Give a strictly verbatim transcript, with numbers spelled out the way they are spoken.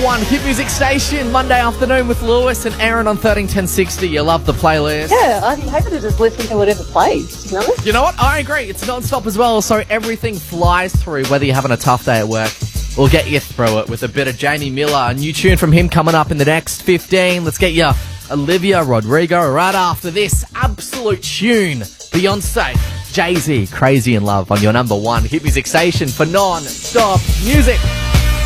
one hit music station, Monday afternoon with Lewis and Aaron on thirteen ten sixty. You love the playlist. Yeah, I'm happy to just listen to whatever plays, to be honest. You know what? I agree. It's non-stop as well, so everything flies through, whether you're having a tough day at work. We'll get you through it with a bit of Jamie Miller. A new tune from him coming up in the next fifteen. Let's get you Olivia Rodrigo right after this absolute tune. Beyonce, Jay-Z, Crazy in Love on your number one hit music station for non-stop music.